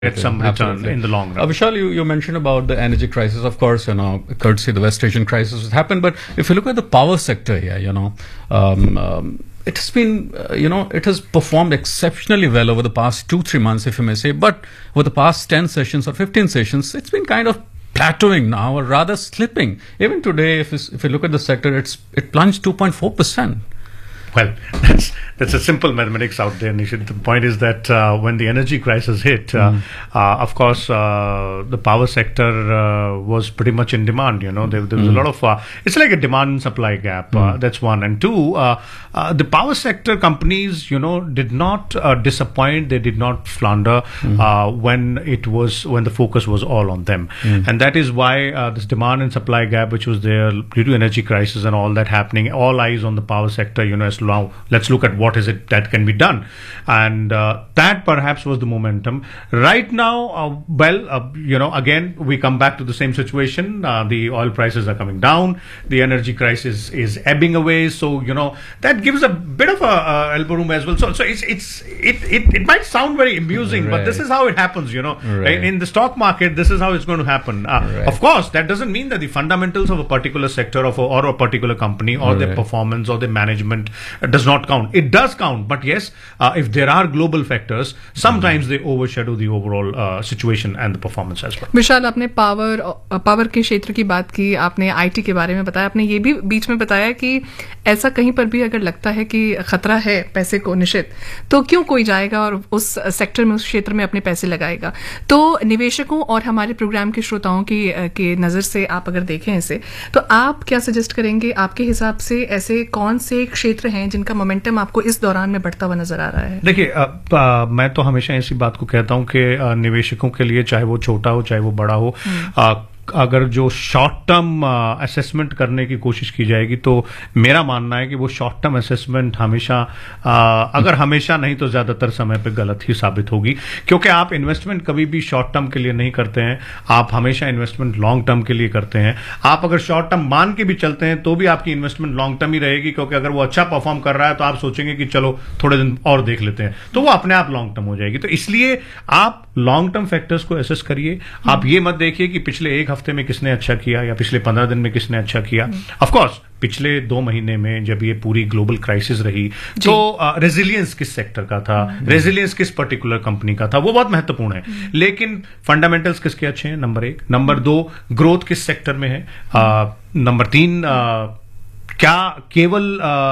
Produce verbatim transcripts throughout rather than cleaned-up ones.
get some return Absolutely. in the long run. Uh, Vishal, you, you mentioned about the energy crisis. Of course, you know, courtesy the West Asian crisis has happened. But if you look at the power sector here, you know, um, um, it has been, uh, you know, it has performed exceptionally well over the past two, three months, if you may say. But over the past ten sessions or fifteen sessions, it's been kind of plateauing now, or rather slipping. Even today, if, if you look at the sector, it's it plunged two point four percent. Well, that's that's a simple mathematics out there, Nishit. The point is that uh, when the energy crisis hit, uh, mm. uh, of course, uh, the power sector uh, was pretty much in demand. You know, there, there was mm. a lot of. Uh, it's like a demand and supply gap. Mm. Uh, that's one, and two, uh, uh, the power sector companies, you know, did not uh, disappoint. They did not flounder mm. uh, when it was when the focus was all on them, mm. and that is why uh, this demand and supply gap, which was there due to energy crisis and all that happening, all eyes on the power sector. You know, as now let's look at what is it that can be done, and uh, that perhaps was the momentum right now. Uh, well, uh, you know, again we come back to the same situation. Uh, the oil prices are coming down, the energy crisis is ebbing away, so you know that gives a bit of a uh, elbow room as well. So, so it's it's it it, it might sound very amusing, right. but this is how it happens. You know, right. in, in the stock market, this is how it's going to happen. Uh, right. Of course, that doesn't mean that the fundamentals of a particular sector of a, or a particular company or right. their performance or their management does not count. It does count, but yes, uh, if there are global factors, sometimes mm-hmm. they overshadow the overall uh, situation and the performance as well. विशाल, आपने power power के क्षेत्र की बात की, आपने IT के बारे में बताया, आपने ये भी बीच में बताया कि ऐसा कहीं पर भी अगर लगता है कि खतरा है पैसे को निश्चित, तो क्यों कोई जाएगा और उस सेक्टर में, उस क्षेत्र में अपने पैसे लगाएगा. तो निवेशकों और हमारे प्रोग्राम के श्रोताओं की के नजर से आप अगर देखें इसे, तो आप क्या सजेस्ट करेंगे? आपके हिसाब से ऐसे कौन से क्षेत्र हैं जिनका मोमेंटम आपको इस दौरान में बढ़ता हुआ नजर आ रहा है? देखिए, मैं तो हमेशा ऐसी बात को कहता हूं कि निवेशकों के लिए, चाहे वो छोटा हो चाहे वो बड़ा हो, आ, अगर जो शॉर्ट टर्म असेसमेंट करने की कोशिश की जाएगी, तो मेरा मानना है कि वो शॉर्ट टर्म असेसमेंट हमेशा आ, अगर हमेशा नहीं तो ज्यादातर समय पे गलत ही साबित होगी, क्योंकि आप इन्वेस्टमेंट कभी भी शॉर्ट टर्म के लिए नहीं करते हैं, आप हमेशा इन्वेस्टमेंट लॉन्ग टर्म के लिए करते हैं. आप अगर शॉर्ट टर्म मान के भी चलते हैं तो भी आपकी इन्वेस्टमेंट लॉन्ग टर्म ही रहेगी, क्योंकि अगर वो अच्छा परफॉर्म कर रहा है तो आप सोचेंगे कि चलो थोड़े दिन और देख लेते हैं, तो वो अपने आप लॉन्ग टर्म हो जाएगी. तो इसलिए आप लॉन्ग टर्म फैक्टर्स को असेस करिए. आप ये मत देखिए कि पिछले एक हफ्ते में किसने अच्छा किया या पिछले पंद्रह दिन में किसने अच्छा किया. ऑफ कोर्स पिछले दो महीने में जब ये पूरी ग्लोबल क्राइसिस रही, तो रेजिलियंस uh, किस सेक्टर का था, रेजिलियंस किस पर्टिकुलर कंपनी का था, वो बहुत महत्वपूर्ण है. लेकिन फंडामेंटल्स किसके अच्छे हैं? नंबर एक. नंबर दो, ग्रोथ किस सेक्टर में है. नंबर uh, तीन, uh, क्या केवल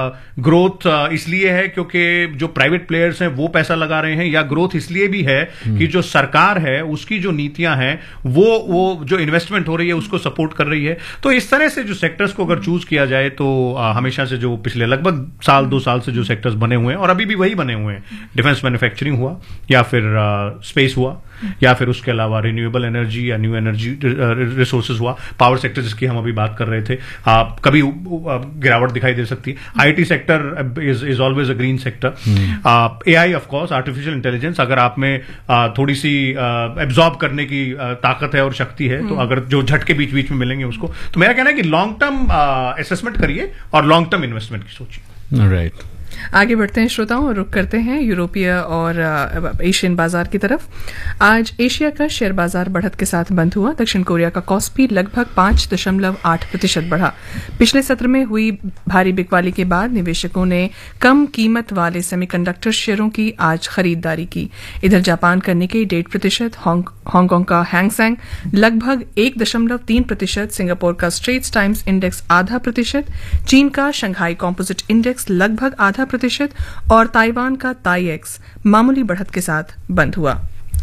ग्रोथ इसलिए है क्योंकि जो प्राइवेट प्लेयर्स हैं वो पैसा लगा रहे हैं, या ग्रोथ इसलिए भी है कि जो सरकार है उसकी जो नीतियां हैं वो वो जो इन्वेस्टमेंट हो रही है उसको सपोर्ट कर रही है. तो इस तरह से जो सेक्टर्स को अगर चूज किया जाए, तो आ, हमेशा से जो पिछले लगभग साल दो साल से जो सेक्टर्स बने हुए हैं और अभी भी वही बने हुए हैं, डिफेंस मैन्युफैक्चरिंग हुआ या फिर स्पेस हुआ या फिर उसके अलावा रिन्यूएबल एनर्जी या न्यू एनर्जी रिसोर्सेज हुआ, पावर सेक्टर जिसकी हम अभी बात कर रहे थे, आ, कभी गिरावट दिखाई दे सकती है. IT sector is is always a green sector. AI of course, artificial intelligence, अगर आप में आ, थोड़ी सी एब्जॉर्ब करने की आ, ताकत है और शक्ति है, तो अगर जो झटके बीच बीच में मिलेंगे उसको, तो मेरा कहना है कि लॉन्ग टर्म असेसमेंट करिए और लॉन्ग टर्म इन्वेस्टमेंट की सोचिए. राइट. आगे बढ़ते हैं श्रोताओं और रुक करते हैं यूरोपीय और एशियन बाजार की तरफ. आज एशिया का शेयर बाजार बढ़त के साथ बंद हुआ. दक्षिण कोरिया का कॉस्पी लगभग पांच दशमलव आठ प्रतिशत बढ़ा. पिछले सत्र में हुई भारी बिकवाली के बाद निवेशकों ने कम कीमत वाले सेमीकंडक्टर शेयरों की आज खरीदारी की. इधर जापान का निक्केई डेढ़ प्रतिशत, हांगकांग का हैंगसेंग लगभग एक दशमलव तीन प्रतिशत, सिंगापुर का स्ट्रेट्स टाइम्स इंडेक्स आधा प्रतिशत, चीन का शंघाई कॉम्पोजिट इंडेक्स लगभग आधा प्रतिशत और ताइवान का ताईएक्स मामूली बढ़त के साथ बंद हुआ.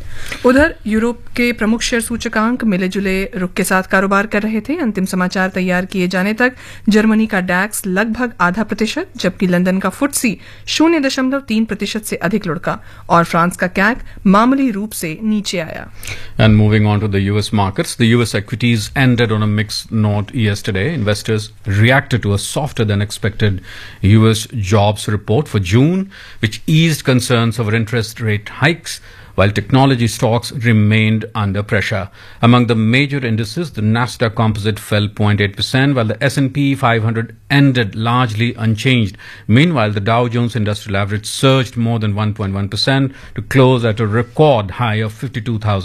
उधर यूरोप के प्रमुख शेयर सूचकांक मिले जुले रुख के साथ कारोबार कर रहे थे. अंतिम समाचार तैयार किए जाने तक जर्मनी का डैक्स लगभग आधा प्रतिशत, जबकि लंदन का फुट्सी शून्य दशमलव तीन प्रतिशत से अधिक लुढ़का और फ्रांस का कैक मामूली रूप से नीचे आया. And moving on to the U S markets, the U S equities ended on a mixed note yesterday. Investors reacted to a softer than expected U S jobs report for June, which eased concerns over interest rate hikes, while technology stocks remained under pressure. Among the major indices, the Nasdaq Composite fell zero point eight percent, while the S and P five hundred ended largely unchanged. Meanwhile, the Dow Jones Industrial Average surged more than one point one percent to close at a record high of fifty-two thousand